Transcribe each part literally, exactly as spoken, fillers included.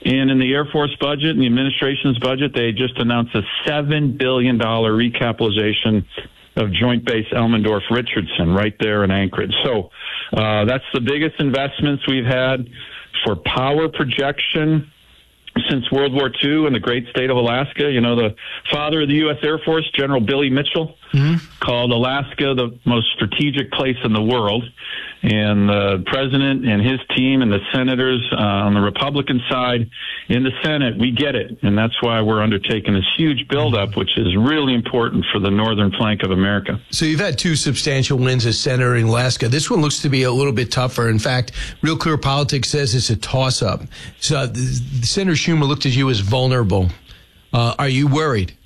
And in the Air Force budget and the administration's budget, they just announced a seven billion dollars recapitalization of Joint Base Elmendorf-Richardson right there in Anchorage. So uh, that's the biggest investments we've had for power projection since World War Two in the great state of Alaska. You know, the father of the U S Air Force, General Billy Mitchell, mm-hmm. called Alaska the most strategic place in the world. And the president and his team and the senators uh, on the Republican side in the Senate, we get it. And that's why we're undertaking this huge buildup, which is really important for the northern flank of America. So you've had two substantial wins as senator in Alaska. This one looks to be a little bit tougher. In fact, Real Clear Politics says it's a toss-up. So uh, Senator Schumer looked at you as vulnerable. Uh, are you worried?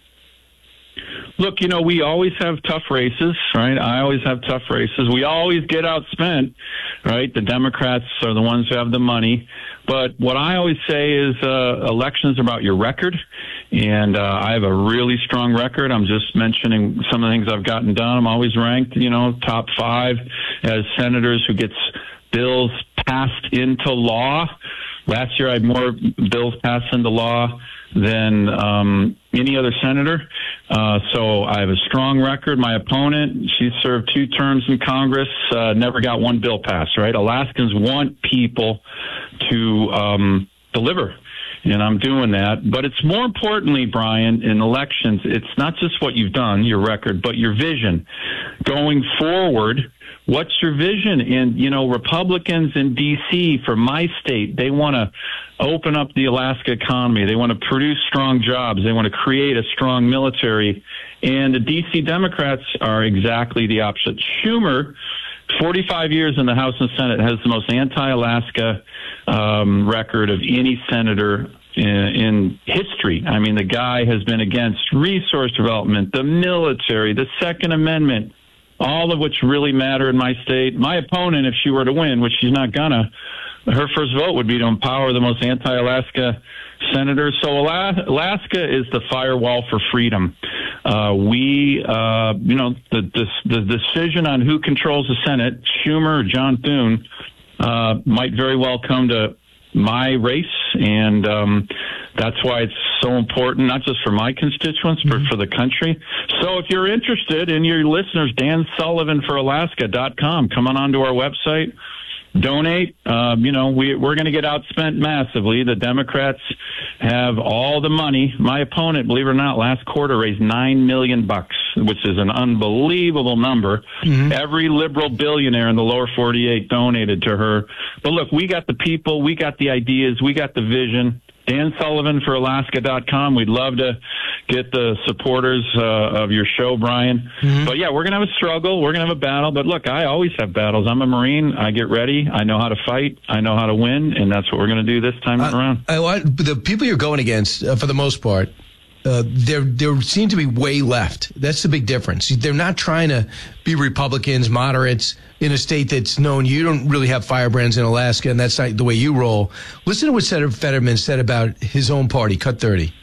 Look, you know, we always have tough races, right? I always have tough races. We always get outspent, right? The Democrats are the ones who have the money. But what I always say is uh, elections are about your record. And uh, I have a really strong record. I'm just mentioning some of the things I've gotten done. I'm always ranked, you know, top five as senators who gets bills passed into law. Last year I had more bills passed into law than um, any other senator. Uh, so I have a strong record. My opponent, she served two terms in Congress, uh, never got one bill passed, right? Alaskans want people to um, deliver, and I'm doing that. But it's more importantly, Brian, in elections, it's not just what you've done, your record, but your vision. Going forward, what's your vision? And, you know, Republicans in D C for my state, they want to open up the Alaska economy. They want to produce strong jobs. They want to create a strong military. And the D C Democrats are exactly the opposite. Schumer, forty-five years in the House and Senate, has the most anti-Alaska um, record of any senator in, in history. I mean, the guy has been against resource development, the military, the Second Amendment, all of which really matter in my state. My opponent, if she were to win, which she's not gonna, her first vote would be to empower the most anti-Alaska senators. So Alaska is the firewall for freedom. Uh, we, uh, you know, the, the, the decision on who controls the Senate, Schumer or John Thune, uh, might very well come to my race. And um, that's why it's so important, not just for my constituents, but for the country. So if you're interested, and your listeners, Dan Sullivan for Alaska dot com, come on onto our website, donate. Uh, you know, we, we're going to get outspent massively. The Democrats have all the money. My opponent, believe it or not, last quarter raised nine million bucks, which is an unbelievable number. Mm-hmm. Every liberal billionaire in the lower forty-eight donated to her. But look, we got the people, we got the ideas, we got the vision. Dan Sullivan for Alaska dot com. We'd love to get the supporters uh, of your show, Brian. Mm-hmm. But, yeah, we're going to have a struggle. We're going to have a battle. But, look, I always have battles. I'm a Marine. I get ready. I know how to fight. I know how to win, and that's what we're going to do this time uh, around. I, I, the people you're going against, uh, for the most part, Uh, they're, they seem to be way left. That's the big difference. They're not trying to be Republicans, moderates in a state that's known. You don't really have firebrands in Alaska, and that's not the way you roll. Listen to what Senator Fetterman said about his own party, Cut thirty.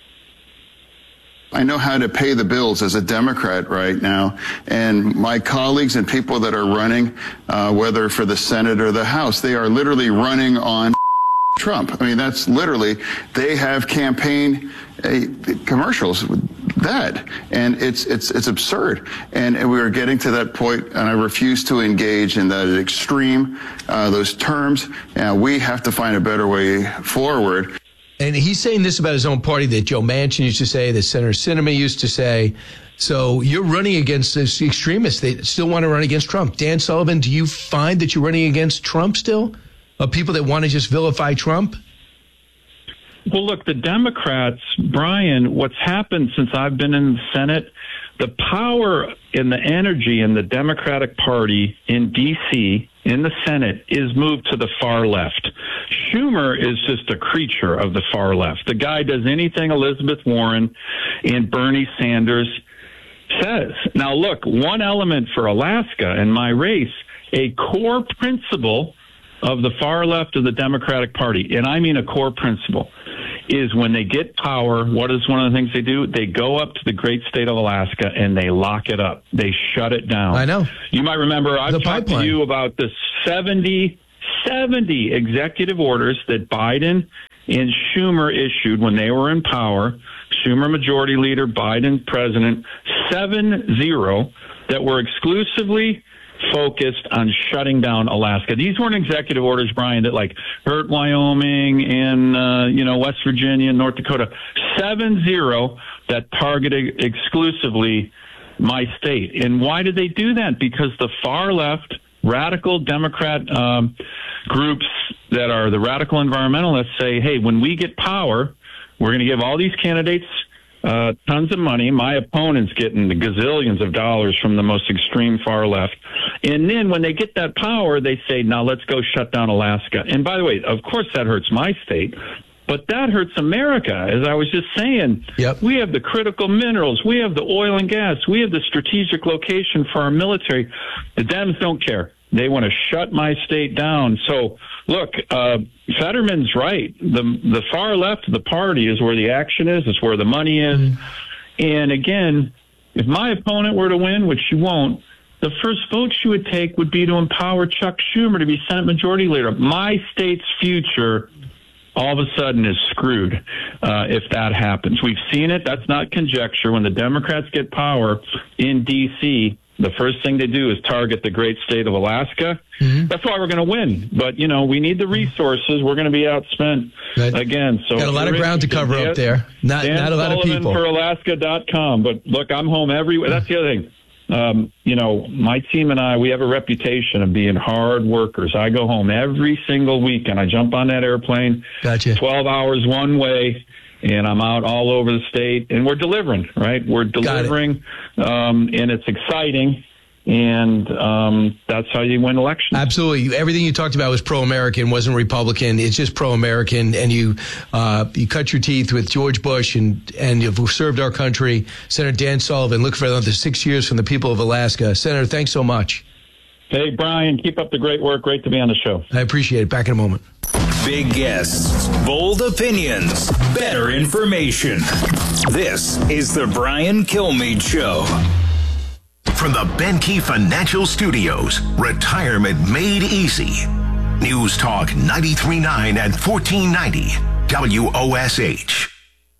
I know how to pay the bills as a Democrat right now, and my colleagues and people that are running, uh, whether for the Senate or the House, they are literally running on Trump. I mean, that's literally, they have campaign uh, commercials with that, and it's it's it's absurd. And, and we are getting to that point, and I refuse to engage in that extreme, uh, those terms. And we have to find a better way forward. And he's saying this about his own party that Joe Manchin used to say, that Senator Sinema used to say. So you're running against this extremists. They still want to run against Trump. Dan Sullivan, do you find that you're running against Trump still? Of people that want to just vilify Trump? Well, look, the Democrats, Brian, what's happened since I've been in the Senate, the power and the energy in the Democratic Party in D C, in the Senate, is moved to the far left. Schumer is just a creature of the far left. The guy does anything Elizabeth Warren and Bernie Sanders says. Now, look, one element for Alaska and my race, a core principle of the far left of the Democratic Party, and I mean a core principle, is when they get power, what is one of the things they do? They go up to the great state of Alaska and they lock it up. They shut it down. I know. You might remember I've the talked pipeline. to you about the seventy, seventy executive orders that Biden and Schumer issued when they were in power, Schumer majority leader, Biden president, seven zero, that were exclusively focused on shutting down Alaska. These weren't executive orders, Brian, that like hurt Wyoming and, uh, you know, West Virginia and North Dakota. seven zero that targeted exclusively my state. And why did they do that? Because the far left, radical Democrat um, groups that are the radical environmentalists say, hey, when we get power, we're going to give all these candidates uh, tons of money. My opponent's getting the gazillions of dollars from the most extreme far left. And then when they get that power, they say, now let's go shut down Alaska. And by the way, of course, that hurts my state. But that hurts America. As I was just saying, yep. We have the critical minerals. We have the oil and gas. We have the strategic location for our military. The Dems don't care. They want to shut my state down. So, look, uh, Fetterman's right. The the far left of the party is where the action is. It's where the money is. Mm-hmm. And again, if my opponent were to win, which she won't, the first vote she would take would be to empower Chuck Schumer to be Senate Majority Leader. My state's future all of a sudden is screwed uh, if that happens. We've seen it. That's not conjecture. When the Democrats get power in D C, the first thing they do is target the great state of Alaska. Mm-hmm. That's why we're going to win. But, you know, we need the resources. We're going to be outspent right. again. So got a lot of ground to cover up there. Not, not a lot of people. for Alaska dot com. But, look, I'm home every – that's the other thing. Um, you know, my team and I, we have a reputation of being hard workers. I go home every single weekend. I jump on that airplane, gotcha. twelve hours one way, and I'm out all over the state. And we're delivering, right? We're delivering, it. um, and it's exciting. And um, that's how you win elections. Absolutely. Everything you talked about was pro-American, wasn't Republican. It's just pro-American. And you uh, you cut your teeth with George Bush and, and you've served our country. Senator Dan Sullivan, look for another six years from the people of Alaska. Senator, thanks so much. Hey, Brian, keep up the great work. Great to be on the show. I appreciate it. Back in a moment. Big guests, bold opinions, better information. This is the Brian Kilmeade Show. From the Benke Financial Studios, retirement made easy. News Talk ninety-three point nine and fourteen ninety W O S H.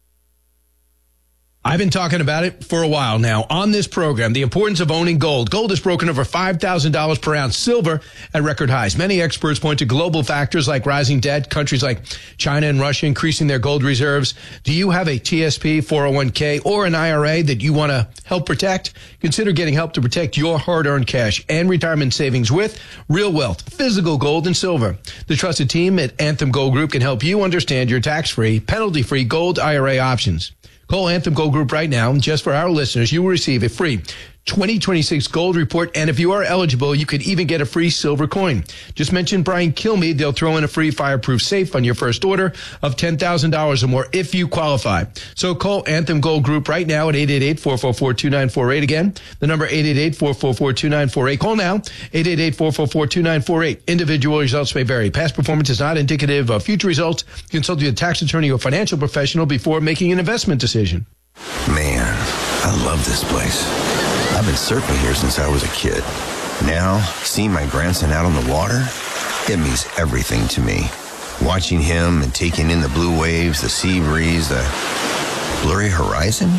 I've been talking about it for a while now on this program, the importance of owning gold. Gold has broken over five thousand dollars per ounce, silver at record highs. Many experts point to global factors like rising debt, countries like China and Russia increasing their gold reserves. Do you have a T S P, four oh one k, or an I R A that you want to help protect? Consider getting help to protect your hard-earned cash and retirement savings with Real Wealth, physical gold and silver. The trusted team at Anthem Gold Group can help you understand your tax-free, penalty-free gold I R A options. Call Anthem Gold Group right now. Just for our listeners, you will receive a free twenty twenty-six gold report. And if you are eligible, you could even get a free silver coin. Just mention Brian Kilmeade. They'll throw in a free fireproof safe on your first order of ten thousand dollars or more if you qualify. So call Anthem Gold Group right now at eight eight eight, four four four, two nine four eight. Again, the number eight eight eight, four four four, two nine four eight. Call now, eight eight eight, four four four, two nine four eight. Individual results may vary. Past performance is not indicative of future results. Consult with a tax attorney or financial professional before making an investment decision. Man, I love this place. I've been surfing here since I was a kid. Now, seeing my grandson out on the water, it means everything to me. Watching him and taking in the blue waves, the sea breeze, the blurry horizon.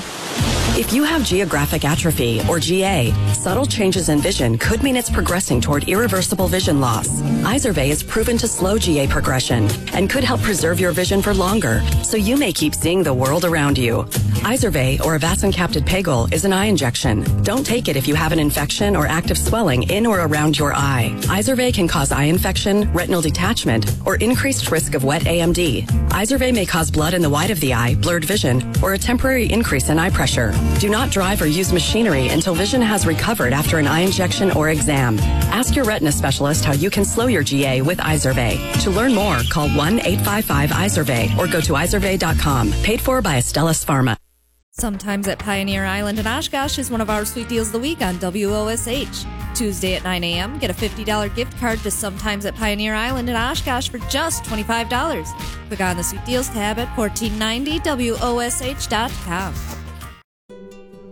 If you have geographic atrophy, or G A, subtle changes in vision could mean it's progressing toward irreversible vision loss. Izervay is proven to slow G A progression and could help preserve your vision for longer, so you may keep seeing the world around you. Izervay, or avacincaptad pegol, is an eye injection. Don't take it if you have an infection or active swelling in or around your eye. Izervay can cause eye infection, retinal detachment, or increased risk of wet A M D. Izervay may cause blood in the white of the eye, blurred vision, or a temporary increase in eye pressure. Do not drive or use machinery until vision has recovered after an eye injection or exam. Ask your retina specialist how you can slow your G A with Izervay. To learn more, call one eight five five Izervay or go to izervay dot com. Paid for by Astellas Pharma. Sometimes at Pioneer Island in Oshkosh is one of our sweet deals of the week on W O S H. Tuesday at nine a.m., get a fifty dollars gift card to Sometimes at Pioneer Island in Oshkosh for just twenty-five dollars. Click on the Sweet Deals tab at fourteen ninety W O S H dot com.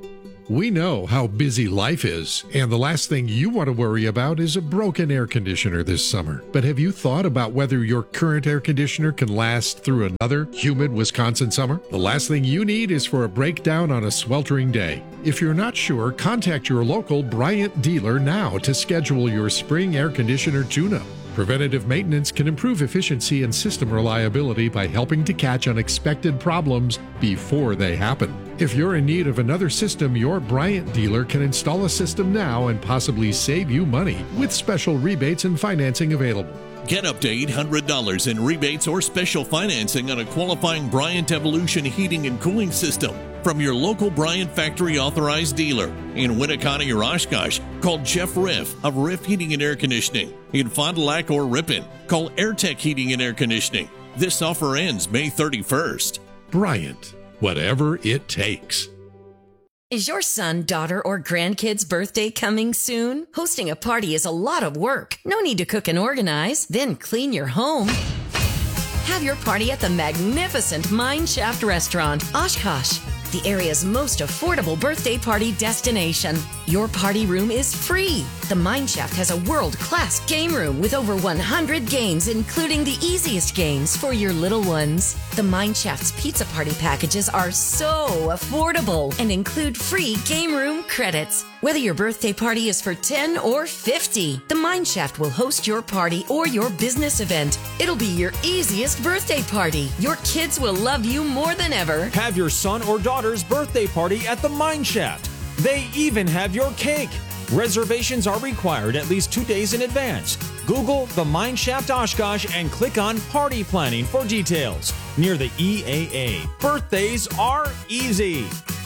We know how busy life is, and the last thing you want to worry about is a broken air conditioner this summer. But have you thought about whether your current air conditioner can last through another humid Wisconsin summer? The last thing you need is for a breakdown on a sweltering day. If you're not sure, contact your local Bryant dealer now to schedule your spring air conditioner tune-up. Preventative maintenance can improve efficiency and system reliability by helping to catch unexpected problems before they happen. If you're in need of another system, your Bryant dealer can install a system now and possibly save you money with special rebates and financing available. Get up to eight hundred dollars in rebates or special financing on a qualifying Bryant Evolution heating and cooling system from your local Bryant factory authorized dealer. In Winneconne or Oshkosh, call Jeff Riff of Riff Heating and Air Conditioning. In Fond du Lac or Ripon, call AirTech Heating and Air Conditioning. This offer ends May thirty-first. Bryant, whatever it takes. Is your son, daughter, or grandkid's birthday coming soon? Hosting a party is a lot of work. No need to cook and organize, then clean your home. Have your party at the magnificent Mine Shaft Restaurant, Oshkosh, the area's most affordable birthday party destination. Your party room is free. The Mine Shaft has a world-class game room with over one hundred games, including the easiest games for your little ones. The Mine Shaft's pizza party packages are so affordable and include free game room credits. Whether your birthday party is for ten or fifty, the Mine Shaft will host your party or your business event. It'll be your easiest birthday party. Your kids will love you more than ever. Have your son or daughter's birthday party at the Mine Shaft. They even have your cake. Reservations are required at least two days in advance. Google the Mine Shaft Oshkosh and click on Party Planning for details. Near the E A A. Birthdays are easy.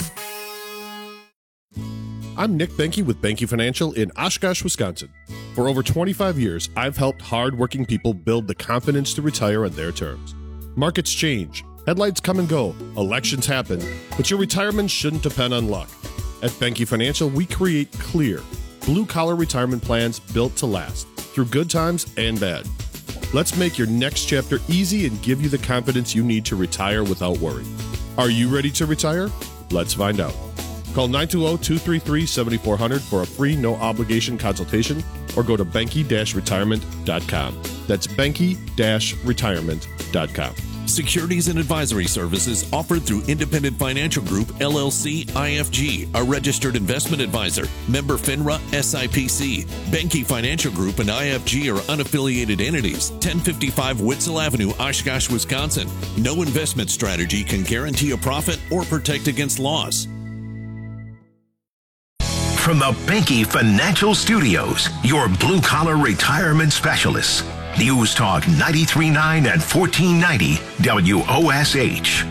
I'm Nick Benke with Benke Financial in Oshkosh, Wisconsin. For over twenty-five years, I've helped hard-working people build the confidence to retire on their terms. Markets change, headlights come and go, elections happen, but your retirement shouldn't depend on luck. At Benke Financial, we create clear, blue-collar retirement plans built to last, through good times and bad. Let's make your next chapter easy and give you the confidence you need to retire without worry. Are you ready to retire? Let's find out. Call nine two zero, two three three, seven four zero zero for a free, no-obligation consultation or go to benke dash retirement dot com. That's benke dash retirement dot com. Securities and advisory services offered through Independent Financial Group, L L C, I F G, a registered investment advisor. Member FINRA, S I P C. Benke Financial Group and I F G are unaffiliated entities. ten fifty-five Witzel Avenue, Oshkosh, Wisconsin. No investment strategy can guarantee a profit or protect against loss. From the Benke Financial Studios, your blue-collar retirement specialists. News Talk ninety-three point nine and fourteen ninety W O S H.